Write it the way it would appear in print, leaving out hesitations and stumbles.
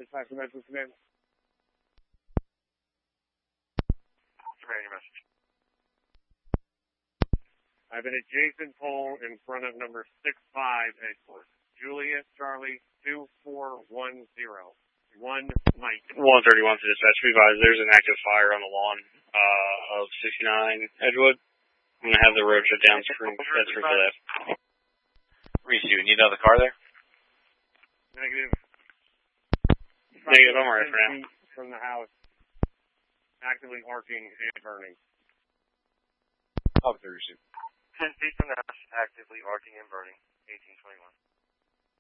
Dispatch the message, man. Command your message. I have an adjacent pole in front of number 65 at Juliet Charlie 2410. One Mike. 131 for dispatch. Be advised, there's an active fire on the lawn of 69 Edgewood. I'm going to have the road shut down for that. Reese, you need another car there? Negative. Negative, I'm alright for now. From the house, actively arcing and burning. Officer, Reese. 10 feet from the house, actively arcing and burning. 1821.